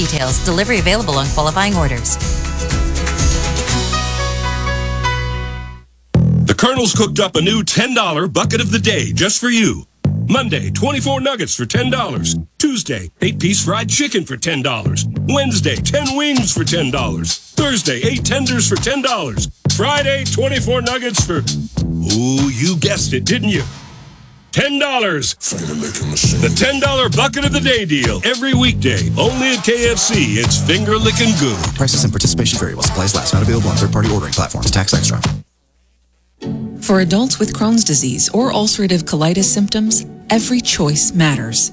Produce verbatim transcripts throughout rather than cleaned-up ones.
details. Delivery available on qualifying orders. The Colonel's cooked up a new ten dollar bucket of the day just for you. Monday, twenty-four nuggets for ten dollars. Tuesday, eight-piece fried chicken for ten dollars. Wednesday, ten wings for ten dollars. Thursday, eight tenders for ten dollars. Friday, twenty-four nuggets for... Ooh, you guessed it, didn't you? ten dollars. The ten dollar bucket of the day deal. Every weekday, only at K F C. It's finger-licking good. Prices and participation vary while supplies last. Not available on third-party ordering platforms. Tax extra. For adults with Crohn's disease or ulcerative colitis symptoms, every choice matters.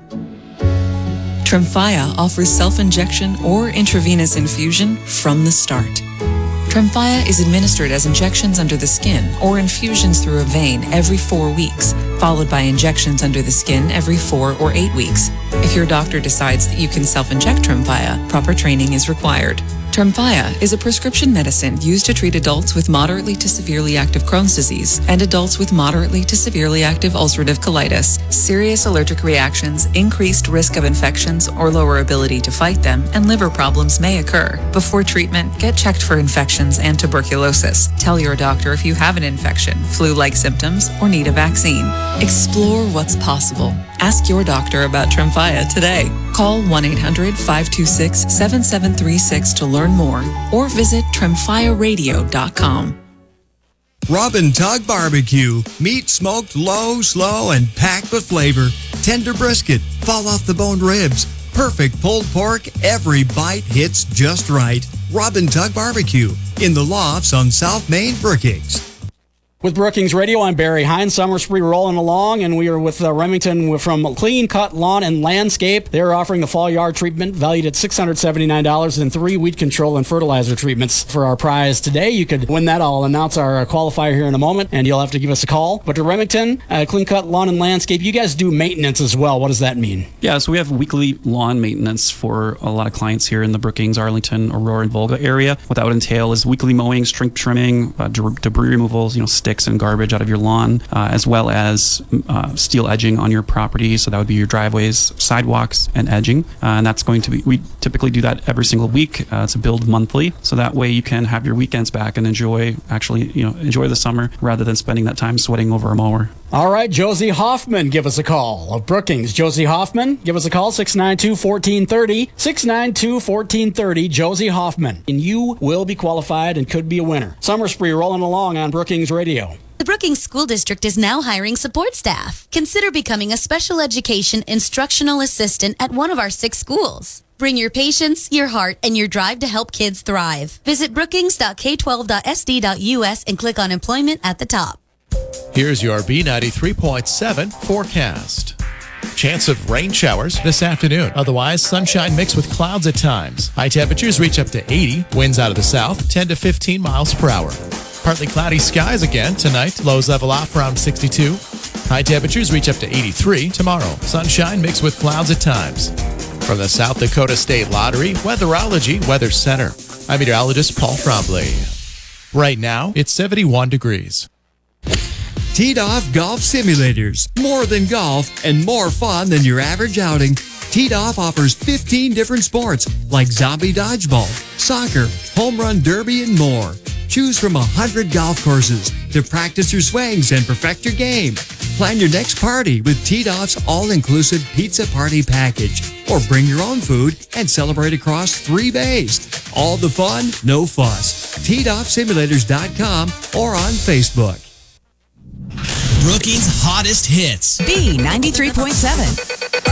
Tremfya offers self-injection or intravenous infusion from the start. Tremfya is administered as injections under the skin or infusions through a vein every four weeks, followed by injections under the skin every four or eight weeks. If your doctor decides that you can self-inject Tremfya, proper training is required. Tremfya is a prescription medicine used to treat adults with moderately to severely active Crohn's disease and adults with moderately to severely active ulcerative colitis. Serious allergic reactions, increased risk of infections or lower ability to fight them, and liver problems may occur. Before treatment, get checked for infections and tuberculosis. Tell your doctor if you have an infection, flu-like symptoms, or need a vaccine. Explore what's possible. Ask your doctor about Tremfya today. Call one eight hundred, five two six, seven seven three six to learn more or visit tremfya radio dot com. Rub and Tug Barbecue. Meat smoked low, slow, and packed with flavor. Tender brisket, fall off the boned ribs. Perfect pulled pork, every bite hits just right. Rub and Tug Barbecue in the Lofts on South Main, Brookings. With Brookings Radio, I'm Barry Hines. Summer spree rolling along, and we are with uh, Remington from Clean Cut Lawn and Landscape. They're offering the fall yard treatment valued at six hundred seventy-nine dollars and three weed control and fertilizer treatments for our prize today. You could win that. I'll announce our qualifier here in a moment, and you'll have to give us a call. But to Remington, uh, Clean Cut Lawn and Landscape, you guys do maintenance as well. What does that mean? Yeah, so we have weekly lawn maintenance for a lot of clients here in the Brookings, Arlington, Aurora, and Volga area. What that would entail is weekly mowing, string trimming, uh, debris removals, you know, sticks and garbage out of your lawn, uh, as well as uh, steel edging on your property. So that would be your driveways, sidewalks, and edging. Uh, and that's going to be, we typically do that every single week. Uh, it's a billed monthly. So that way you can have your weekends back and enjoy, actually, you know, enjoy the summer rather than spending that time sweating over a mower. All right, Josie Hoffman, give us a call. Of Brookings, Josie Hoffman, give us a call, six nine two, one four three zero, six nine two, one four three zero, Josie Hoffman. And you will be qualified and could be a winner. Summer spree rolling along on Brookings Radio. The Brookings School District is now hiring support staff. Consider becoming a special education instructional assistant at one of our six schools. Bring your patience, your heart, and your drive to help kids thrive. Visit brookings dot k twelve dot s d dot u s and click on employment at the top. Here's your B ninety-three point seven forecast. Chance of rain showers this afternoon. Otherwise, sunshine mixed with clouds at times. High temperatures reach up to eighty. Winds out of the south, ten to fifteen miles per hour. Partly cloudy skies again tonight. Lows level off around sixty-two. High temperatures reach up to eighty-three tomorrow. Sunshine mixed with clouds at times. From the South Dakota State Lottery Weatherology Weather Center, I'm meteorologist Paul Trombley. Right now, it's seventy-one degrees. Teed Off Golf Simulators. More than golf and more fun than your average outing. Teed Off offers fifteen different sports like zombie dodgeball, soccer, home run derby, and more. Choose from one hundred golf courses to practice your swings and perfect your game. Plan your next party with Teed Off's all-inclusive pizza party package. Or bring your own food and celebrate across three bays. All the fun, no fuss. teed off simulators dot com or on Facebook. Brookings' hottest hits. B ninety-three point seven.